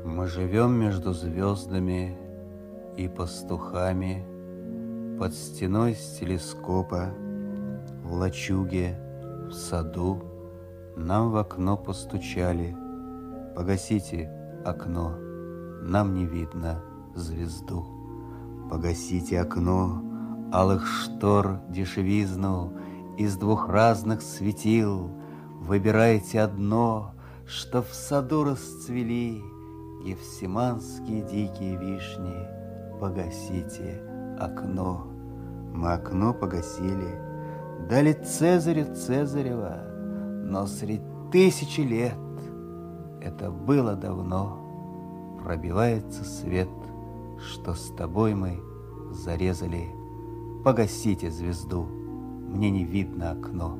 Мы живем между звездами и пастухами, под стеной с телескопа, в лачуге, в саду. Нам в окно постучали. Погасите окно, нам не видно звезду. Погасите окно, алых штор дешевизну из двух разных светил. Выбирайте одно, что в саду расцвели гефсиманские дикие вишни. Погасите окно. Мы окно погасили, дали Цезарю Цезарева, но средь тысячи лет, это было давно, пробивается свет, что с тобой мы зарезали. Погасите звезду, мне не видно окно.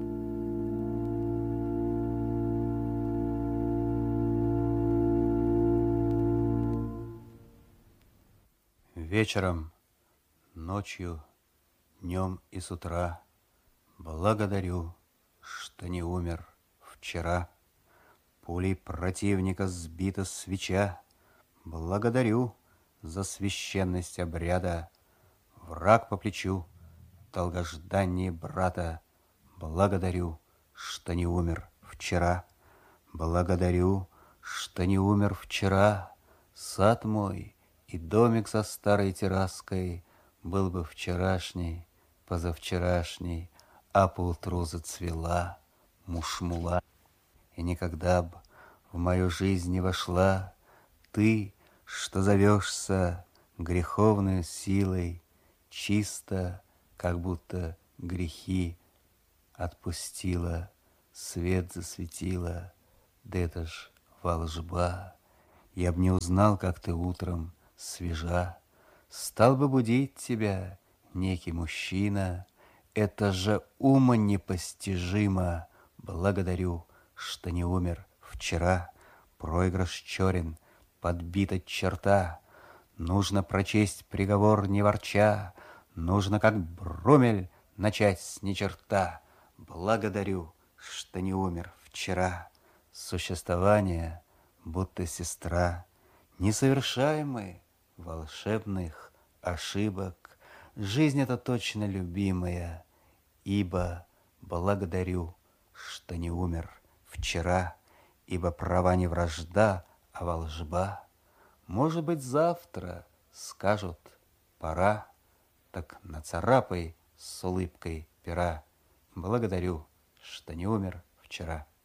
Вечером, ночью, днем и с утра благодарю, что не умер вчера. Пулей противника сбита свеча. Благодарю за священность обряда. Враг по плечу, долгожданнее брата. Благодарю, что не умер вчера. Благодарю, что не умер вчера. Сад мой и домик со старой терраской был бы вчерашний, позавчерашний, а поутру зацвела мушмула. И никогда б в мою жизнь не вошла ты, что зовешься греховной силой, чисто, как будто грехи отпустила, свет засветила, да это ж волжба. Я б не узнал, как ты утром свежа, стал бы будить тебя некий мужчина. Это же ума непостижимо. Благодарю, что не умер вчера. Проигрыш черен, подбита черта. Нужно прочесть приговор не ворча. Нужно, как Брумель, начать с ничерта. Благодарю, что не умер вчера. Существование, будто сестра. Не совершаем мы волшебных ошибок. Жизнь эта точно любимая, ибо благодарю, что не умер вчера, ибо права не вражда, а волжба. Может быть, завтра скажут пора, так нацарапай с улыбкой пера. Благодарю, что не умер вчера.